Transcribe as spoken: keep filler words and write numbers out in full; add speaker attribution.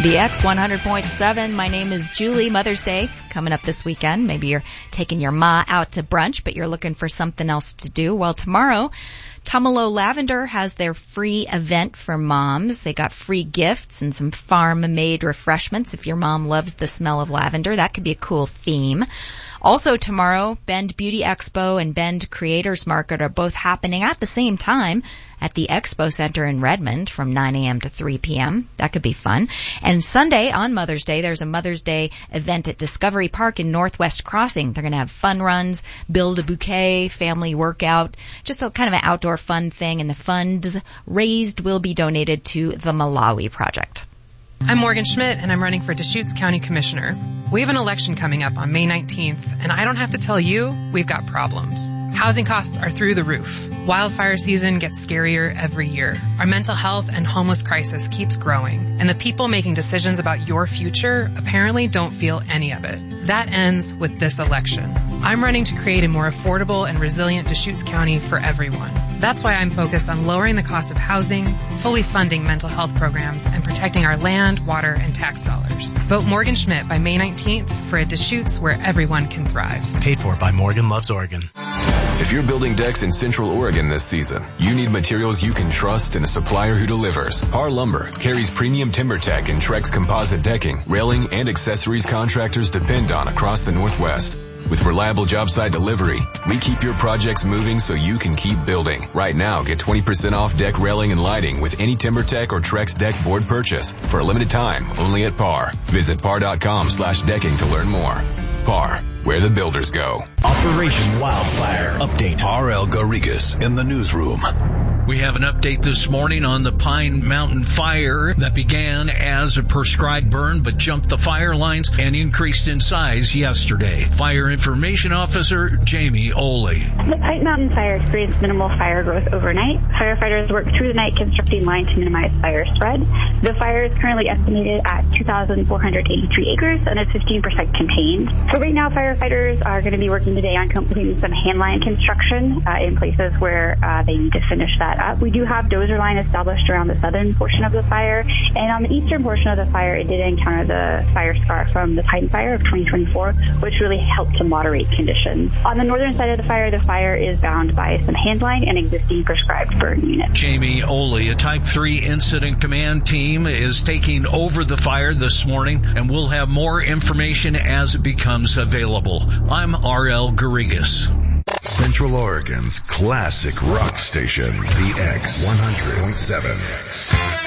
Speaker 1: The X one hundred point seven. My name is Julie. Mother's Day coming up this weekend. Maybe you're taking your ma out to brunch, but you're looking for something else to do. Well, tomorrow, Tumalo Lavender has their free event for moms. They got free gifts and some farm-made refreshments. If your mom loves the smell of lavender, that could be a cool theme. Also tomorrow, Bend Beauty Expo and Bend Creators Market are both happening at the same time at the Expo Center in Redmond from nine a.m. to three p.m. That could be fun. And Sunday, on Mother's Day, there's a Mother's Day event at Discovery Park in Northwest Crossing. They're going to have fun runs, build a bouquet, family workout, just a kind of an outdoor fun thing. And the funds raised will be donated to the Malawi Project.
Speaker 2: I'm Morgan Schmidt, and I'm running for Deschutes County Commissioner. We have an election coming up on May nineteenth, and I don't have to tell you, we've got problems. Housing costs are through the roof. Wildfire season gets scarier every year. Our mental health and homeless crisis keeps growing, and the people making decisions about your future apparently don't feel any of it. That ends with this election. I'm running to create a more affordable and resilient Deschutes County for everyone. That's why I'm focused on lowering the cost of housing, fully funding mental health programs, and protecting our land, water, and tax dollars. Vote Morgan Schmidt by May nineteenth for a Deschutes where everyone can thrive.
Speaker 3: Paid for by Morgan Loves Oregon.
Speaker 4: If you're building decks in Central Oregon this season, you need materials you can trust and a supplier who delivers. Par Lumber carries premium TimberTech and Trex composite decking, railing, and accessories contractors depend on across the Northwest. With reliable job site delivery, we keep your projects moving so you can keep building. Right now, get twenty percent off deck railing and lighting with any TimberTech or Trex deck board purchase for a limited time only at Par. Visit par.com slash decking to learn more. Par, where the builders go.
Speaker 5: Operation Wildfire Update. R L Garrigues in the newsroom.
Speaker 6: We have an update this morning on the Pine Mountain fire that began as a prescribed burn but jumped the fire lines and increased in size yesterday. Fire Information Officer Jamie Oley.
Speaker 7: The Pine Mountain fire experienced minimal fire growth overnight. Firefighters worked through the night constructing lines to minimize fire spread. The fire is currently estimated at two thousand four hundred eighty-three acres and is fifteen percent contained. So right now, firefighters are going to be working today on completing some hand line construction uh, in places where uh, they need to finish that up. We do have dozer line established around the southern portion of the fire, and on the eastern portion of the fire, it did encounter the fire scar from the Pine Fire of twenty twenty-four, which really helped to moderate conditions. On the northern side of the fire, the fire is bound by some hand line and existing prescribed burn units.
Speaker 6: Jamie Oley, a Type three Incident Command team, is taking over the fire this morning, and we'll have more information as it becomes available. I'm R L Garrigues.
Speaker 8: Central Oregon's classic rock station, The X one hundred point seven.